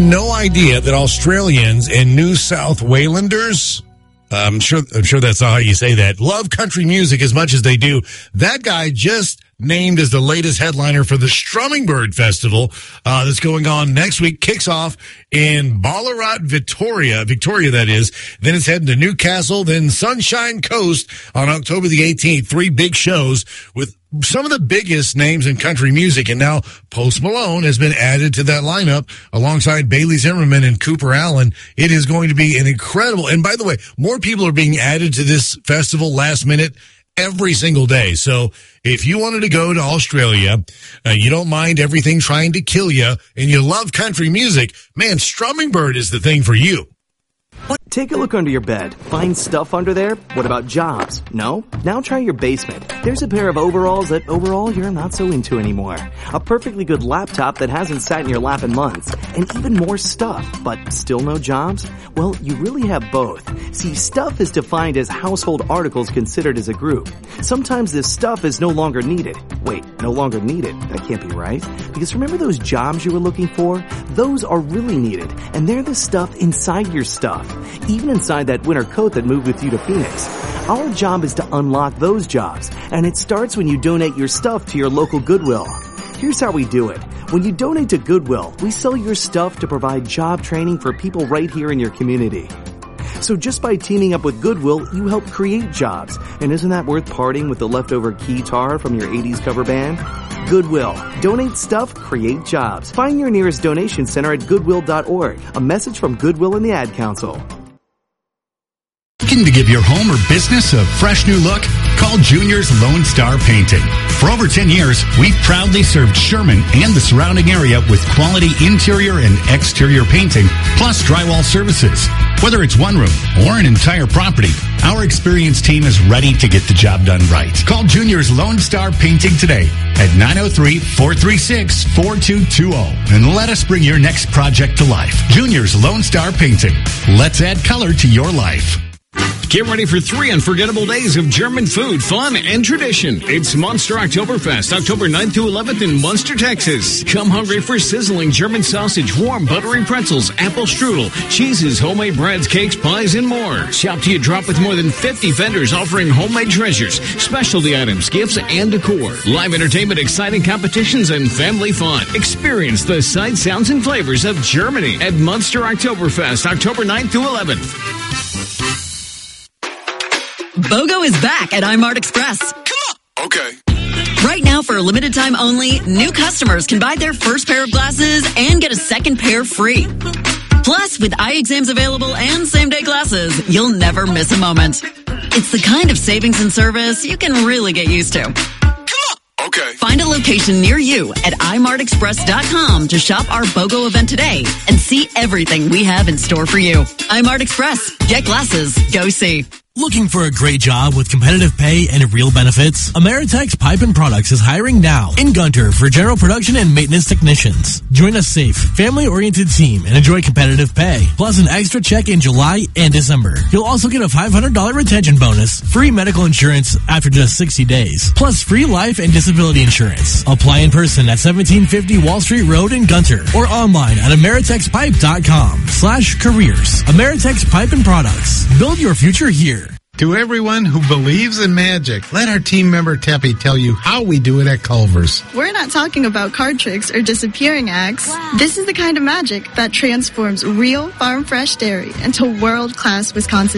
no idea that Australians and New South Waylanders, I'm sure that's not how you say that, love country music as much as they do. That guy just named as the latest headliner for the Strummingbird Festival that's going on next week. Kicks off in Ballarat, Victoria that is. Then it's heading to Newcastle, then Sunshine Coast on October the 18th. 3 big shows with some of the biggest names in country music. And now Post Malone has been added to that lineup alongside Bailey Zimmerman and Cooper Allen. It is going to be an incredible, and by the way, more people are being added to this festival last minute every single day. So if you wanted to go to Australia, you don't mind everything trying to kill you, and you love country music, man, Strummingbird is the thing for you. Take a look under your bed. Find stuff under there? What about jobs? No? Now try your basement. There's a pair of overalls that overall you're not so into anymore. A perfectly good laptop that hasn't sat in your lap in months. And even more stuff, but still no jobs? Well, you really have both. See, stuff is defined as household articles considered as a group. Sometimes this stuff is no longer needed. Wait, no longer needed? That can't be right. Because remember those jobs you were looking for? Those are really needed. And they're the stuff inside your stuff. Even inside that winter coat that moved with you to Phoenix. Our job is to unlock those jobs, and it starts when you donate your stuff to your local Goodwill. Here's how we do it. When you donate to Goodwill, we sell your stuff to provide job training for people right here in your community. So just by teaming up with Goodwill, you help create jobs. And isn't that worth parting with the leftover keytar from your 80s cover band? Goodwill. Donate stuff, create jobs. Find your nearest donation center at goodwill.org. A message from Goodwill and the Ad Council. Looking to give your home or business a fresh new look? Call Junior's Lone Star Painting. For over 10 years, we've proudly served Sherman and the surrounding area with quality interior and exterior painting, plus drywall services. Whether it's one room or an entire property, our experienced team is ready to get the job done right. Call Junior's Lone Star Painting today at 903-436-4220 and let us bring your next project to life. Junior's Lone Star Painting. Let's add color to your life. Get ready for 3 unforgettable days of German food, fun, and tradition. It's Munster Oktoberfest, October 9th to 11th in Munster, Texas. Come hungry for sizzling German sausage, warm buttery pretzels, apple strudel, cheeses, homemade breads, cakes, pies, and more. Shop till you drop with more than 50 vendors offering homemade treasures, specialty items, gifts, and decor. Live entertainment, exciting competitions, and family fun. Experience the sights, sounds, and flavors of Germany at Munster Oktoberfest, October 9th to 11th. BOGO is back at iMart Express. Come on. Okay. Right now, for a limited time only, new customers can buy their first pair of glasses and get a second pair free. Plus, with eye exams available and same-day glasses, you'll never miss a moment. It's the kind of savings and service you can really get used to. Okay. Find a location near you at imartexpress.com to shop our BOGO event today and see everything we have in store for you. iMart Express. Get glasses. Go see. Looking for a great job with competitive pay and real benefits? Ameritex Pipe & Products is hiring now in Gunter for general production and maintenance technicians. Join a safe, family-oriented team and enjoy competitive pay, plus an extra check in July and December. You'll also get a $500 retention bonus, free medical insurance after just 60 days, plus free life and disability insurance. Apply in person at 1750 Wall Street Road in Gunter or online at ameritexpipe.com/careers. Ameritex Pipe & Products. Build your future here. To everyone who believes in magic, let our team member Teppy tell you how we do it at Culver's. We're not talking about card tricks or disappearing acts. Wow. This is the kind of magic that transforms real farm fresh dairy into world-class Wisconsin